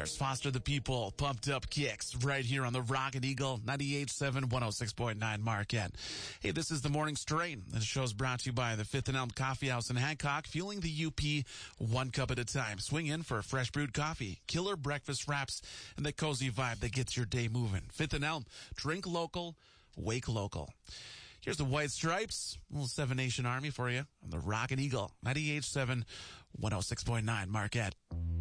There's Foster the People, Pumped Up Kicks, right here on the Rocket Eagle, 98.7, 106.9 Marquette. Hey, this is the Morning Strain. The show's brought to you by the Fifth and Elm Coffee House in Hancock, fueling the UP one cup at a time. Swing in for fresh brewed coffee, killer breakfast wraps, and the cozy vibe that gets your day moving. Fifth and Elm, drink local, wake local. Here's the White Stripes, a little Seven Nation Army for you on the Rocket Eagle, 98.7, 106.9 Marquette.